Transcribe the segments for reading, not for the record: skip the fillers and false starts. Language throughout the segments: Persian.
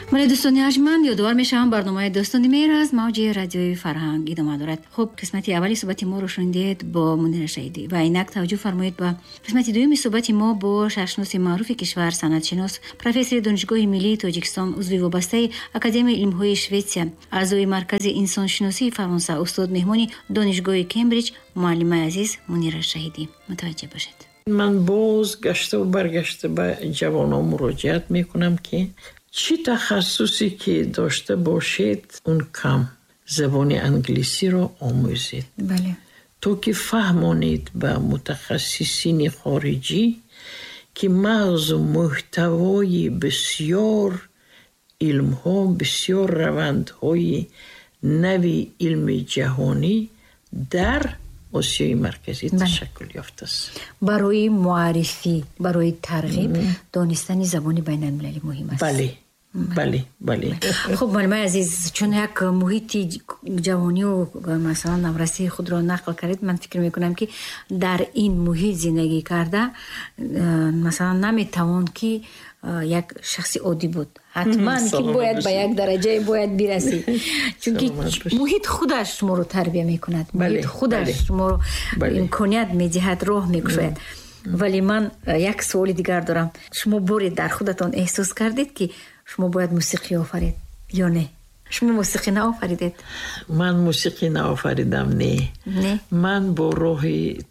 ولی دوستانی ارجمند یادآور میشم برنامه دوستان مهر از موج رادیوی فرهنگ ادامه دارد. خب قسمت اولی صحبت ما رو شنیدید با منیر شهیدی و اینک توجه فرمایید به قسمت دوم صحبت ما با شهرشناس معروف کشور، سندشناس، پروفسور دانشگاه ملی تاجیکستان، عضو وابسته اکادمی علم‌های شوئدیا، اعضای مرکز انسان شناسی فرانسه، استاد مهمانی دانشگاه کمبریج، معلم عزیز منیر شهیدی. متوجه باشید. من باز گشته و برگشته به جوانان مراجعت میکنم که چی تخصصی که داشته باشید اون کم زبان انگلیسی رو آموزید. بله. تو که فهمانید به متخصصین خارجی که مغز و محتوای بسیار علم ها، بسیار روندهای نوی علم جهانی در آسیای مرکزی تشکل یافته است. برای معرفی، برای ترغیب دانستن زبان بین المللی مهم است. بله. بله بله. خب معلم عزیز، چون یک محیط جوانی و مثلا نورسی خود را نقل کردید، من فکر میکنم که در این محیط زندگی کرده مثلا نمیتوان که یک شخص عادی بود، حتما که باید به یک درجه باید برسی، چون که محیط خودش شما رو تربیه میکند، محیط خودش شما رو امکانیت میدهد، راه میگشاید. ولی من یک سوال دیگر دارم. شما باری در خودتان احساس کردید که شما باید موسیقی آفرید یا نه؟ شما موسیقی نآفریدید؟ من موسیقی نآفریدم. نه. من با راه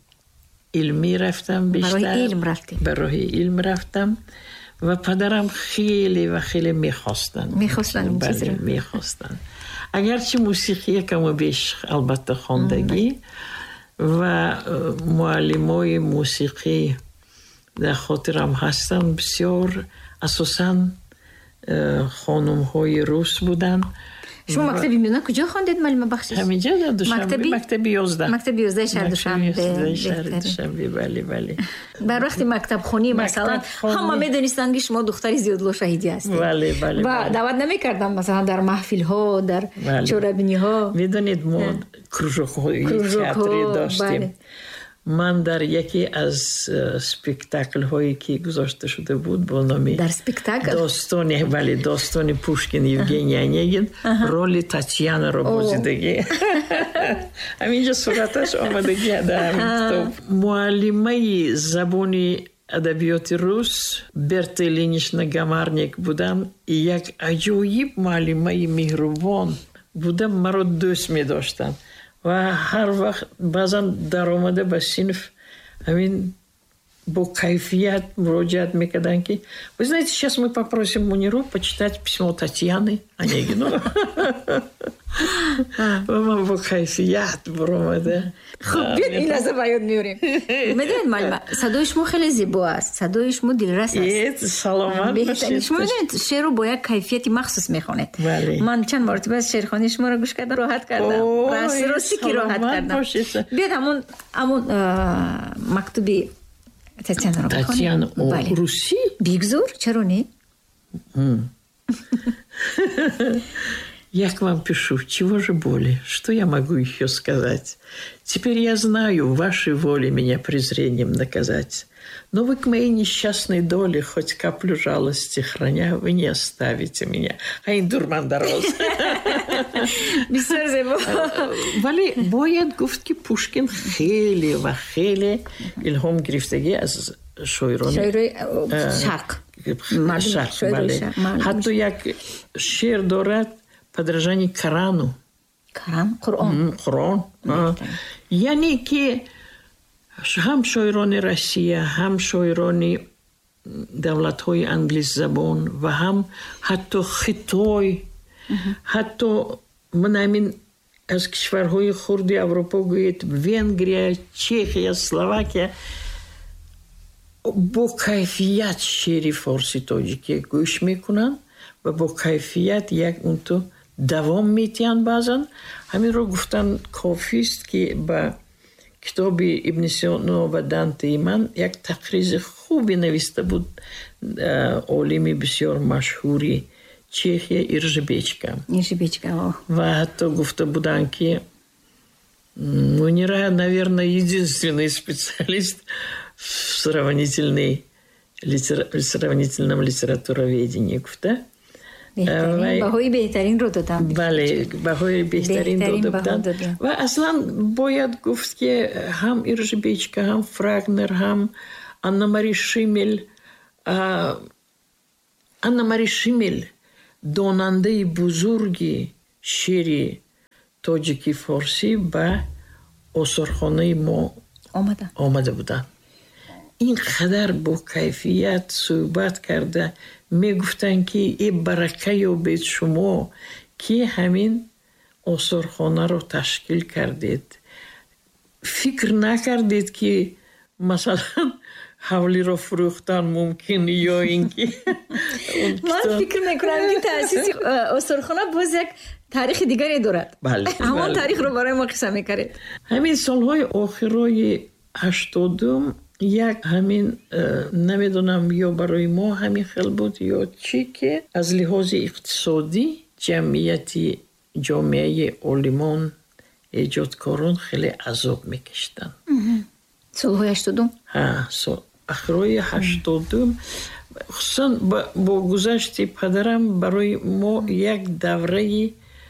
علمی رفتم، بیشتر برای علم رفتید؟ برای علم رفتم و پدرم خیلی و خیلی میخواستن این چیز رو. میخواستن. اگرچه موسیقی یکم و بیش البته خواندگی و معلمای موسیقی در خاطرم هستن، بسیار اساساً خانم های روس بودن. شما مکتب میونه کجا خواندید معلم بخشش؟ همینجا در دوشنبه، مکتب 11. مکتب 11 شهر دوشنبه. بله. بر وقت مکتب خونی مثلا همه میدونستن که شما دختری زیادلو شهیدی هستید. بله. و دعوت نمیکردن مثلا در محفل ها، در چوربینی ها. میدونید ما کروژوک‌های تئاتری داشتیم. من در یکی از سپیکتاکل هایی که گذاشته شده بود با نام در سپیکتاکل داستان پوشکین یوگنی انیگین رول تاتیانا رو بازیدگی. همینجا صورتش آمدگی در همین کتاب. معلمه زبان ادبیات روس برتا ایلینیچنا گامارنیک بودن. یک عجایب معلمه مهربان بودن، مرا دوست می داشتن و هر وقت بعضا در آمده به صنف همین با кайфият муроҷиат мекардан ки вы знаете, сейчас мы попросим Муниру почитать письмо Татьяны Онегину. و با кайфият برآمده. خب بیاید این لحظه بیاد میوریم. میدونید معلم صدای شما خیلی زیبا است، صدای شما دلرس است. سلامت باشید. شما میدونید شعر رو با یک کیفیتی مخصوص میخونید. من چند مرتبه از شعرخوانی شما رو گوش کردم، راحت کردم. راستی که راحت کردم. بیاید همون مکتوبی Татьяна Руси? Бигзур, чаро не? Я к вам пишу, чего же более? Что я могу еще сказать? Теперь я знаю, вашей воле меня презрением наказать. Но вы к моей несчастной доле хоть каплю жалости храня, вы не оставите меня. Айн дурман дорос. ولی باید گفت که پوشکین خیلی و خیلی الهام گرفتگی از شاعران شرق. بله. حتی یک شعر دارد подражание Корану. قرآن. یعنی که هم شاعران روسیه، هم شاعران دولت‌های انگلیس زبان و هم حتی خطای، حتی من همین از کشورهای خرد اروپا گوید ونگریا، چخیا، اسلواکیا با کیفیت شعر فارسی تاجیکی گوش میکنن و با کیفیت یک اونتو دوام میتین. بعضن همین رو گفتن کافی است که با کتاب ابن سینا و دانته من یک تقریض خوبی نوشته بود عالمی بسیار مشهوری چخیا ایرژبیچکا. و حتی گفته بودن که Мунира, наверное, единственный специалист в сравнительном литературоведении. баҳои беҳтаринро додам. бале, баҳои беҳтарин дода буданд. Ва аслан бояд гуфт ки ҳам Иржбечка, ҳам Фрагнер, ҳам Анна-Мари Шимел донандаи бузурги шеъри тоҷики форсӣ ба осорхонаи мо омада буданд. ин қадар бо кайфият суҳбат карда мегуфтанд ки э барака ёбед шумо ки ҳамин осорхонаро ташкил кардед. фикр накардед ки масалан ҳавлиро фурӯхтан мумкин ё ин ки ман фикр мекунам ки таъсиси осорхона боз як таърихи дигаре дорад. ҳамон таърихро барои мо қисса мекардед. ҳамин солҳои охирои 80-ум як ҳамин намедонам ё барои мо ҳамин хел буд ё чӣ ки аз лиҳози иқтисодӣ ҷамъияти ҷомеаи олимон эҷодкорон хеле азоб мекашиданд. солҳои 80-ум ахирои 80-ум хусусан бо гузашти падарам барои мо як давраи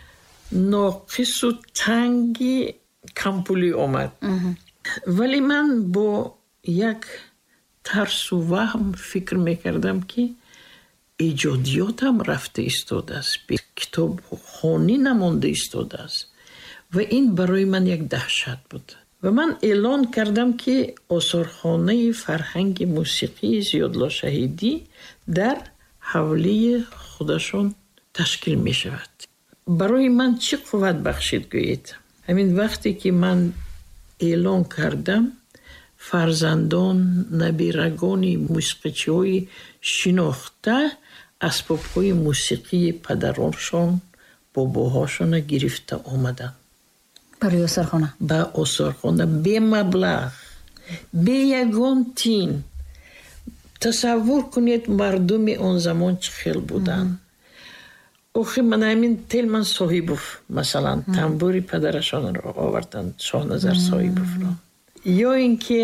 ноқису танги кампулӣ омад. вале ман бо як тарсу ваҳм фикр мекардам ки эҷодиётам рафта истодааст, китобхонӣ намонда истодааст ва ин барои ман як даҳшат буд. ва ман эълон кардам ки осорхонаи фарҳанги мусиқии зиёдлошаҳидӣ дар ҳавлии худашон ташкил мешавад. барои ман чӣ қувват бахшид гӯед? ҳамин вақте ки ман эълон кардам, фарзандон, набирагони мусиқичиҳои шинохта асбобҳои мусиқии падароншон, бобоҳошона гирифта омаданд барои осорхона. ба осорхона бе маблағ, бе ягон тин. тасаввур кунед мардуми он замон чӣ хел буданд. охи ман ҳамин Телман Соҳибов масалан тамбури падарашонро оварданд, Шоҳназар Соҳибовро. ё ин ки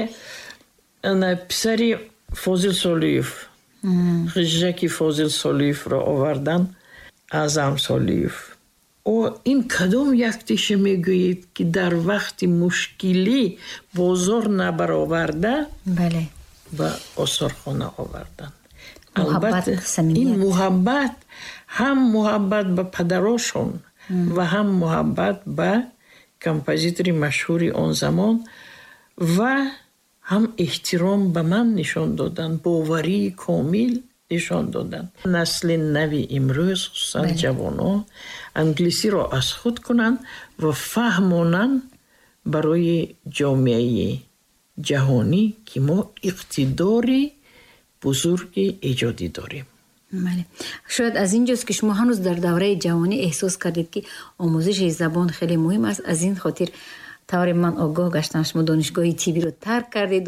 писари Фозил Солиев, хижаки Фозил Солиевро оварданд, Аъзам Солиев. ин кадом яктиша мегӯед ки дар вақти мушкилӣ бозор набароварда ба осорхона оварданд. албатта ин муҳаббат, ҳам муҳаббат ба падарошон ва ҳам муҳаббат ба композитори машҳури он замон ва ҳам эҳтиром ба ман нишон доданд, боварии комил нишон доданд. насли нави имрӯз хусусан ҷавонҳо англисиро аз худ кунанд ва фаҳмонанд барои ҷомеаи ҷаҳонӣ ки мо иқтидори бузурги эҷодӣ дорем. шояд аз ин ҷост ки шумо ҳанӯз дар давраи ҷавонӣ эҳсос кардед ки омӯзиши забон хеле муҳим аст. аз ин хотир тавре ман огоҳ гаштам шумо донишгоҳи тибиро тарк кардеду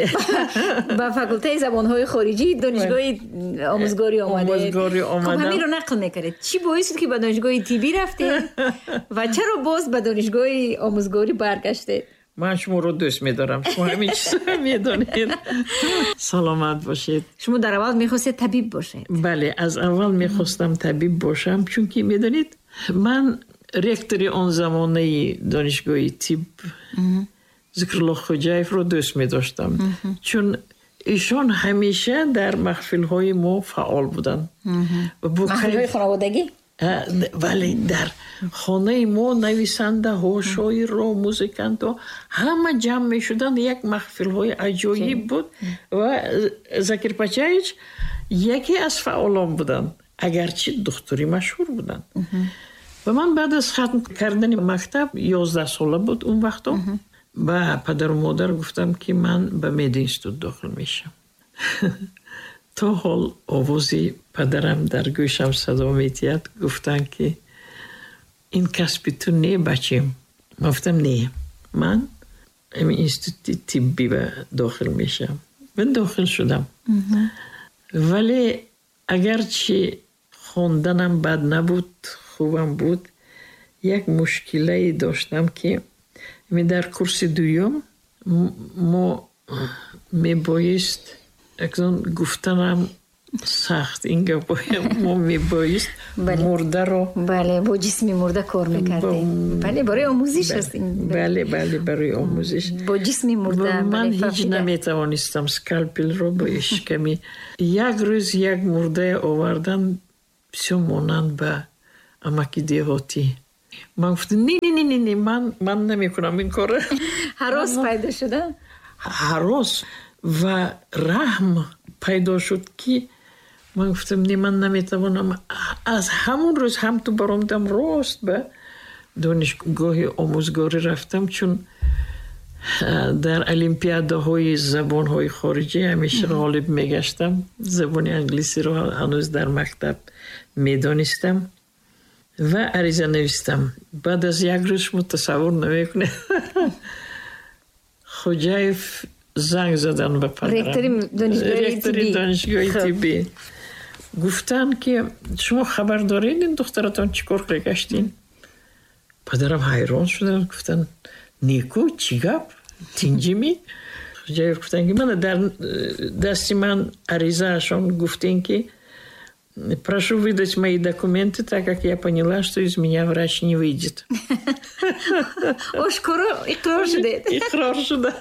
ба факултаи забонҳои хориҷӣ донишгоҳи омӯзгорӣ омадед. ҳаминро нақл мекардед. чӣ боис буд ки ба донишгоҳи тибӣ рафтед ва чаро боз ба донишгоҳи омӯзгорӣ баргаштед? ман шуморо дӯст медорам. шумо ҳамин чизро медонед. саломат бошед. шумо дар аввал мехостед табиб бошед? бале, аз аввал мехостам табиб бошам, чунки медонед ман ректори он замонаи донишгоҳи тиб Зикруллоҳ Хоҷаевро дӯст медоштам, чун ишон ҳамеша дар маҳфилҳои мо фаъол буданд. маҳфилҳои хонаводагӣ? вале дар хонаи мо нависандаҳо, шоирро, музикантҳо ҳама ҷамъ мешуданд. як маҳфилҳои аҷоиб буд ва Закир Пачаевич яке аз фаъолон буданд, агарчи духтури машҳур буданд. ва ман баъд аз хатм кардани мактаб 11 сола буд он вақто, ба падару модар гуфтам ки ман ба мединститут дохил мешам. то ҳол овози падарам дар гӯшам садо метиҳад. гуфтанд ки ин касби ту не бачем. ман гуфтам не, ман институти тиббӣ дохил мешам. ман дохил шудам. вале агарчи хонданам бад набуд, хубам буд, як мушкилае доштам ки дар курси дуюм мо мебоист гуфтанам سخت اینگاه ما میبایست مرده رو بله با جسمی مرده کار میکردیم. بله برای آموزش هست این. بله برای آموزش با جسمی مرده. من هیچ نمیتوانستم سکالپل رو با اشکمی. یک روز یک مرده آوردن بسیار مانند به امکی دیهاتی. من گفتم نه من نمی کنم این کار. هراس پیدا شده؟ هراس و رحم پیدا شد که من گفتم نه من نمیتوانم. از همون روز هم تو برامدم راست به دانشگاه آموزگاری رفتم، چون در المپیادهای زبانهای خارجی همیشه غالب میگشتم. زبان انگلیسی رو هنوز در مکتب میدانستم و عریضه نوشتم. بعد از یک روز شما تصور نمیکنه خوجایف زنگ زدن به پدرم، رکتری دانشگاه طبی. گفتن که شما خبر دارین این دخترتان چیکار گشتین؟ پدرم حیران شدن، گفتن نیکو چی گپ تینجیمی؟ خوجایف گفتن که من در دستی من عریضه اشان гуфтен که прошу выдать мои документы, так как я поняла, что из меня врач не выйдет. اقرار شده.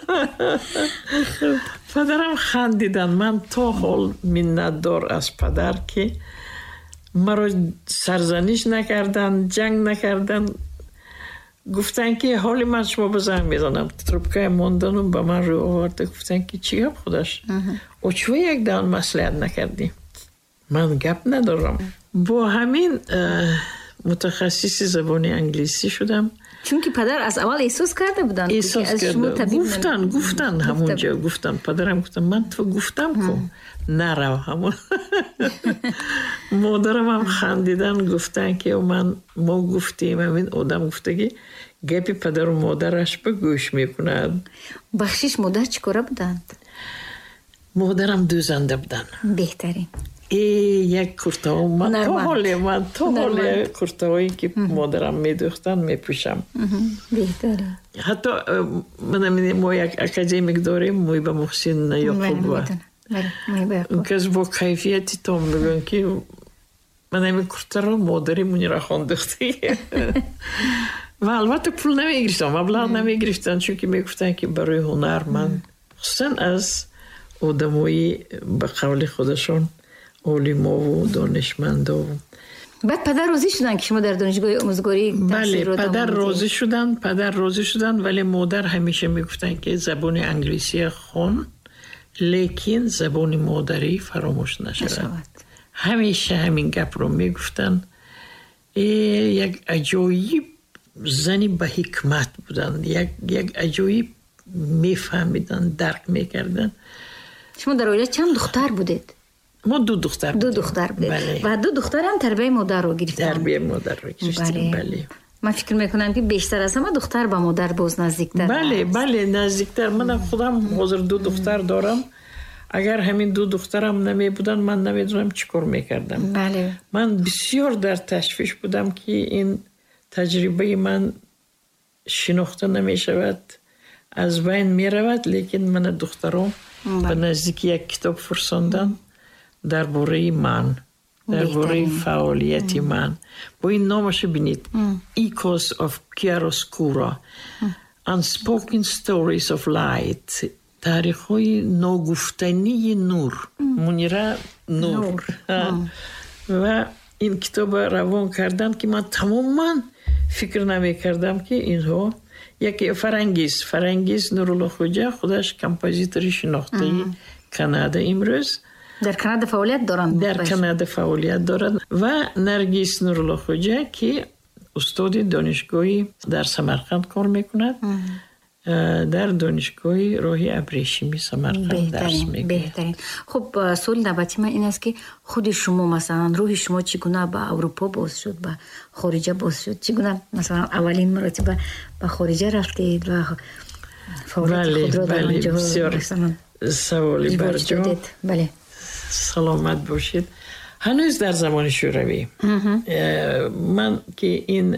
پدرم خندیدن. من تا حال منتدار از پدر که مرا سرزنش نکردن، جنگ نکردن. گفتن که حالی من شما بزنگ میزنم. تربکای ماندنم به من رو آورده. گفتن که چی گپ خودش؟ او چوه یک دان مسئولیت نکردی؟ من گپ ندارم. با همین متخصص زبان انگلیسی شدم. چون که پدر از اول احساس کرده بودن. احساس کرده. گفتن همونجا گفتن. پدرم گفتن من تو گفتم کن نرو همون. مادرم هم خندیدن گفتن که ما گفتیم همین آدم گفته که گپی پدر و مادرش به گوش میکنه. بخشش مادر چیکاره بودند؟ مادرم دوزنده بودن. بهترین. یک کرتا من تو حاله کرتاهایی که مادرم میدوختن میپوشم. بهتره. حتی ما یک اکادمیک داریم موی به محسن یعقوب اون کس با کیفیتی تام بگن که من همین کرتا رو مادری منی را خواندختی. و البته پول نمیگرفتم، مبلغ نمیگرفتن، چون که میگفتن که برای هنر من خصوصا از آدمایی به قول خودشون علما و دانشمندا. بعد پدر راضی شدن که شما در دانشگاه آموزگاری بله پدر راضی شدن ولی مادر همیشه میگفتن که زبان انگلیسی خون لیکن زبان مادری فراموش نشود. همیشه همین گپ رو میگفتن. یک عجایب زنی به حکمت بودن، یک عجایب میفهمیدن، درک میکردن. شما در اویله چند دختر بودید؟ ما دو دختر بودیم. بله. و دو دختر هم تربیه مادر رو گرفتن. بله. من فکر میکنم که بیشتر از همه دختر با مادر باز نزدیکتر. بله نزدیکتر. من خودم حاضر دو دختر دارم. اگر همین دو دخترم نمی بودن من نمیدونم چیکار میکردم. بله. من بسیار در تشویش بودم که این تجربه من شناخته نمیشود، از بین میرود. لیکن من دخترم به نزدیک یک کتاب فرستادن درباره من، درباره فعالیت من. با این نامش بینید Echoes of Chiaroscuro Unspoken Stories of Light، تاریخ‌های ناگفتنی نور، منیره نور. و این کتاب روان کردن که من تماما فکر نمی کردم که اینها یکی فرنگیز نورالله خوجا خودش کمپوزیتوری شناخته کانادا امروز در کانادا فعالیت دارند. و نرگس نورالله خوجا که استاد دانشگاهی در سمرقند کار میکند. در دانشگاه راهی ابریشمی سمرقند درس میگه. بهترین. خب سوال نوبتی من این است که خود شما مثلا روح شما چگونه به اروپا باز شد، به خارجه باز شد؟ چگونه مثلا اولین مرتبه به خارجه رفتید و فعالیت خود را در اونجا مثلا سوالی برجا. بله. سلامت باشید. هنوز در زمان شوروی من که این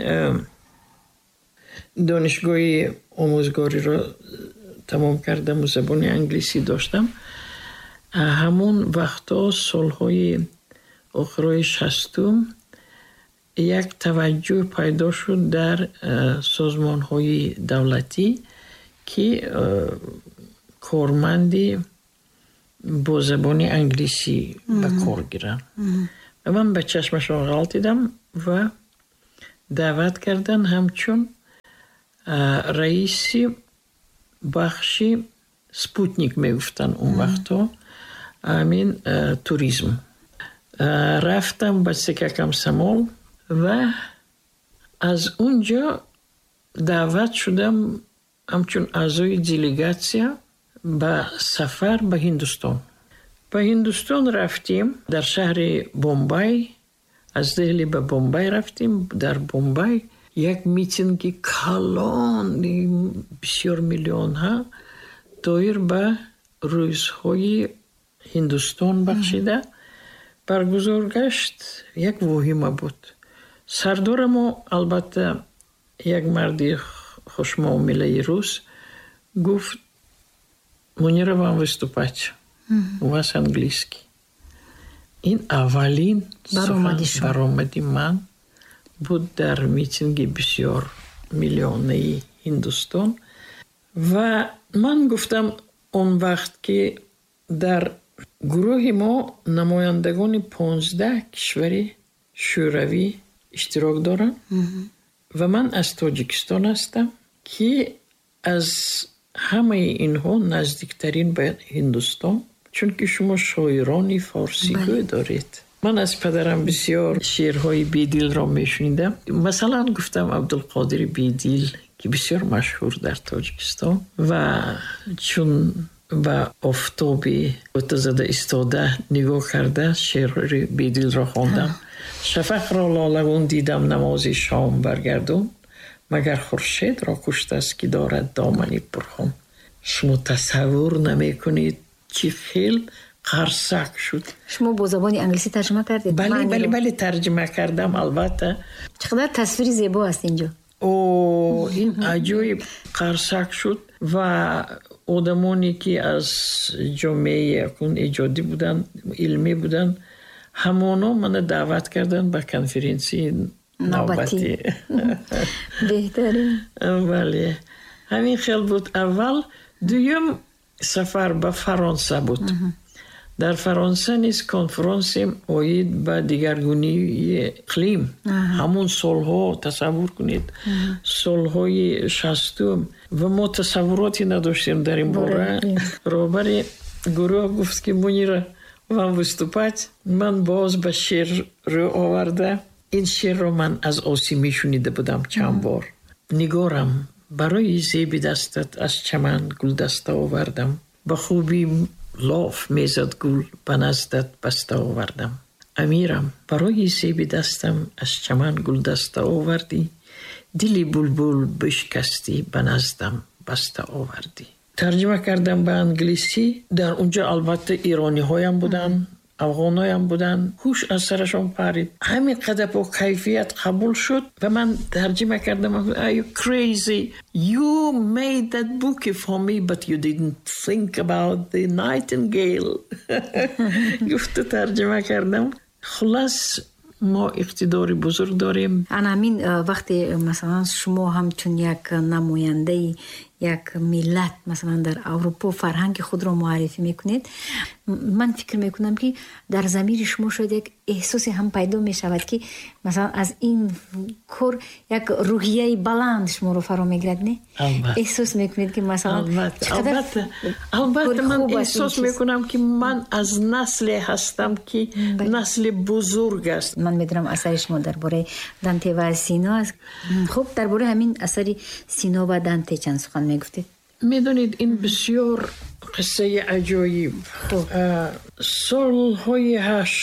دانشگاه آموزگاری را تمام کردم و زبان انگلیسی داشتم، ҳамон вақтҳо солҳои охирои 60 як таваҷҷӯҳ пайдо шуд дар созмонҳои давлатӣ ки корманди бо забони англисӣ ба кор гиранд. ва ман ба чашмашон ғалтидам ва даъват кардан ҳамчун раиси бахши спутник мегуфтанд он вақтҳо, ҳамин туризм. рафтам ба Секакамсамол ва аз унҷо даъват шудам ҳамчун аъзои делегатсия ба сафар ба Ҳиндустон. ба Ҳиндустон рафтем дар шаҳри Бомбай. аз Дели ба Бомбай рафтем. дар Бомбай як митинги калони бисёр миллионҳа доир ба рӯзҳои Ҳиндустон бахшида баргузор гашт. як воҳима буд. сардорамо албатта як марди хушмуомилаи рус гуфт: Мунира вам выступать. У вас английский. ин аввалин баромади ман буд дар митинги бисёр миллионаи Ҳиндустон. ва ман гуфтам он вақт ки дар гурӯҳи мо намояндагони 15 кишвари шӯравӣ иштирок доранд ва ман аз Тоҷикистон ҳастам ки аз ҳамаи инҳо наздиктарин ба Ҳиндустон, чунки шумо шоирони форсигӯ доред. ман аз падарам бисёр шеърҳои Бедилро мешунидам. масалан гуфтам Абдулқодири Бедил ки бисёр машҳур дар Тоҷикистон, ва чун ба офтоби ӯтазада истода нигоҳ карда шеъри Бедилро хондам. шафақро лолагун дидам намози шом баргардун, магар хуршедро куштаст ки дорад домани пурхун. шумо тасаввур намекунед чӣ хел қарсак шуд. шумо бо забони англисӣ тарҷима кардед? бале тарҷима кардам албатта. чӣ қадар тасвири зебо аст инҷо. ин аҷоиб қарсак шуд ва одамоне ки аз ҷомеаи якун иҷодӣ буданд, илмӣ буданд, ҳамоно мана даъват карданд ба конференсияи навбатӣ. беҳтарин. бале ҳамин хел буд аввал. дуюм сафар ба Фаронса буд. дар Фаронса низ конференсия оид ба дигаргунии иқлим. ҳамон солҳо тасаввур кунед, солҳои 60 ва мо тасаввуроте надоштем дар ин бора. роҳбари гурӯҳ гуфт ки Мунира вам выступать. ман боз ба шеър рӯ оварда ин шеърро ман аз Осимӣ шунида будам чанд бор. нигорам барои зеби дастат аз чаман гулдаста овардам, ба хубӣ лоф мезад гул ба наздат баста овардам. амирам барои зеби дастам аз чаман гулдаста овардӣ, дили булбул бишкастӣ ба наздам баста овардӣ. тарҷима кардам ба англисӣ. дар унҷо албатта ирониҳоям буданд, афғоноям буданд. ҳуш аз сарашон парид. ҳамин қадar бо кайфият қабул шуд ва ман тарҷима кардам. Are you crazy? You made that book for me but you didn't think about the nightingale. гуфта тарҷима кардам. хулас мо иқтидори бузург дорем. анамин вақте масалан шумо ҳамчун як намояндаи як миллат масалан дар Аврупо фарҳанги худро муаррифӣ мекунед, ман фикр мекунам ки дар замири шумо шояд як эҳсосе ҳам пайдо мешавад ки масалан аз ин кор як рӯҳияи баланд шуморо фаро мегирад. не эҳсос мекунед ки масалан албатта ман эҳсос мекунам ки ман аз насле ҳастам ки насли бузург аст. ман медонам асари шумо дар бораи Данте ва Сино аст. хуб, дар бораи ҳамин асари Сино ва Данте чанд сухан мегуфтед? медонед ин бисёр қиссаи аҷоиб. солҳои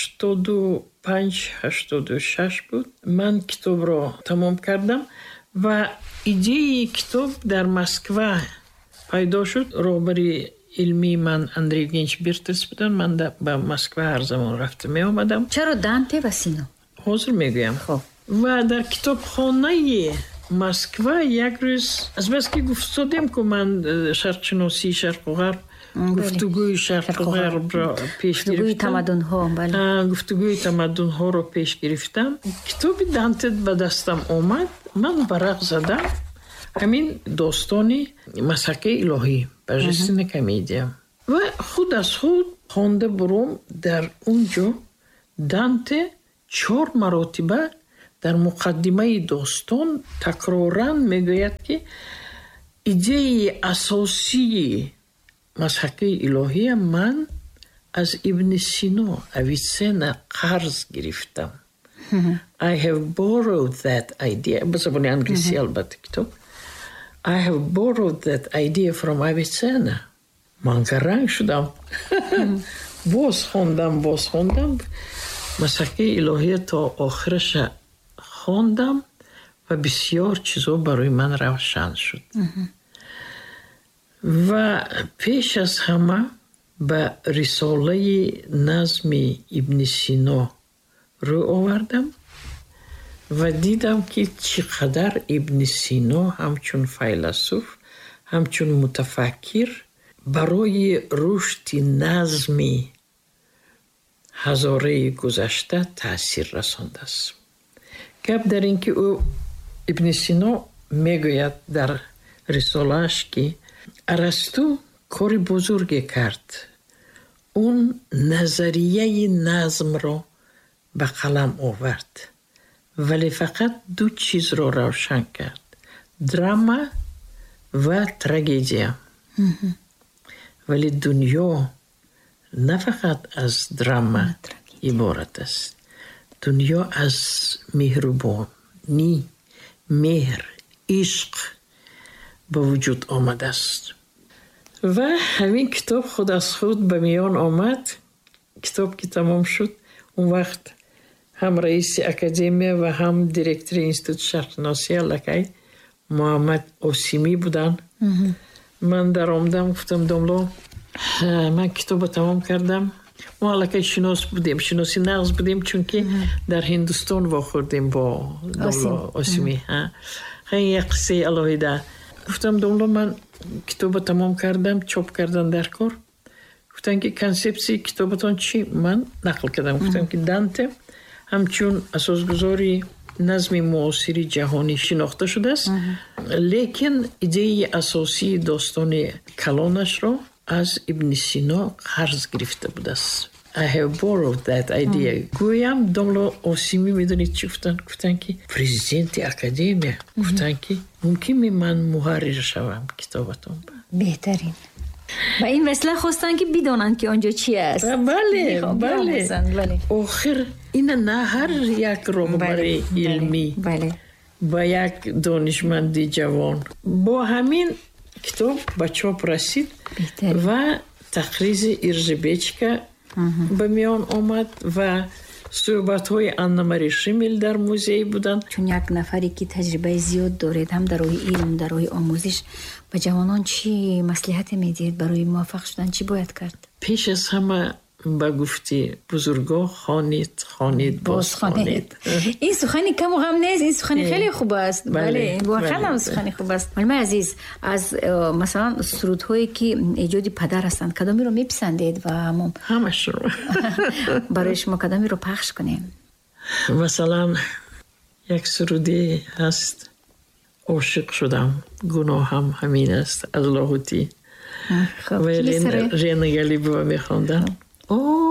85-86 буд. ман китобро тамом кардам ва идеяи китоб дар Москва пайдо шуд. роҳбари илмии ман Андрей Евгеньевич Биртес буданд. ман ба Москва ҳар замон рафта меомадам. чаро Данте ва Сино? ҳозир мегӯям. ва дар китобхонаи Москва як рӯз азбаски гуфтодем ку ман шарқшиносии шарқу ғарб гуфтугӯи Шарқу Ғарбро пеш гирифтам. Гуфтугӯи тамаддунҳоро пеш гирифтам. Китоби Данте ба дастам омад. Ман варақ задам ҳамин достони Масҳакаи илоҳӣ, Божественная комедия. Ва худ аз худ хонда бурум дар унҷо Данте 4 маротиба дар муқаддимаи достон такроран мегӯяд, ки идеяи асосии Масҳакаи илоҳия ман аз Ибни Сино, Авиценна қарз гирифтам. I have borrowed that idea. Ба забони англиси албатта китоб. I have borrowed that idea from Avicenna. Ман гаранг шудам. боз хондам. Масҳакаи илоҳия то охираша хондам ва бисёр чизо барои ман равшан шуд. ва пеш аз ҳама ба рисолаи назми Ибни Сино рӯ овардам ва дидам ки чӣ қадар Ибни Сино ҳамчун файласуф, ҳамчун мутафаккир барои рушди назми ҳазораи гузашта таъсир расондааст. гап дар ин ки ӯ Ибни Сино мегӯяд дар рисолааш ки Арасту кори бузурге кард. Он назарияи назмро ба қалам овард, вале фақат 2 чизро равшан кард: драма ва трагедия. вале дунё на фақат аз драма иборат аст. дунё аз меҳрубонӣ, меҳр, ишқ ба вуҷуд омадааст. ва ҳамин китоб худ аз худ ба миён омад. китоб ки тамом шуд, он вақт ҳам раиси академия ва ҳам директори институти шарқшиносӣ аллакай Муҳаммад Осимӣ буданд. ман даромдам, гуфтам Домло, ман китобро тамом кардам. мо аллакай шинос будем, шиноси нағз будем, чунки дар Ҳиндустон вохӯрдем бо Домло Осимӣ. хеле як қиссаи алоҳида. гуфтам Домло, ман китобро тамом кардам, чоп кардан дар кор. гуфтам ки консепсияи китобатон чӣ? Ман нақл кардам. гуфтам ки Данте ҳамчун асосгузори назми муосири ҷаҳонӣ шинохта шудааст, лекин идеяи асосии достони калонашро аз Ибни Сино қарз гирифта будааст. I have borrowed that idea. гӯям Домло Осимӣ медонед чӣ гуфтан? гуфтан ки президенти академия гуфтан ки мумкин ми ман муҳаррир шавам китобатон. беҳтарин. ба ин васила хостан ки бидонанд ки онҷо чӣ аст. бале. охир ина на ҳар як роҳбари илмӣ ба як донишманди ҷавон бо ҳамин китоб ба чоп расид ва тақризи Иржебечка ба миён омад ва суҳбатҳои Анна Мария Шимел дар музей буданд. чун як нафаре ки таҷрибаи зиёд доред ҳам дар роҳи илм, дар роҳи омӯзиш, ба ҷавонон чӣ маслиҳате медиҳед барои муваффақ шудан? чӣ бояд кард? пеш аз ҳама ба гуфти бузургон хонед, боз хонед. ин сухани каму ғам нест, ин сухани хеле хуб аст. бале, воқеан ҳам сухани хуб аст. молимаи азиз, аз масалан сурудҳое ки эҷоди падар ҳастанд, кадомиро меписандед ва ҳамашро барои шумо кадомиро пахш кунем? масалан, як суруде ҳаст: ошиқ шудам, гуноҳам ҳамин аст, аз лоҳутӣ. ва Рена Галибова мехонданд.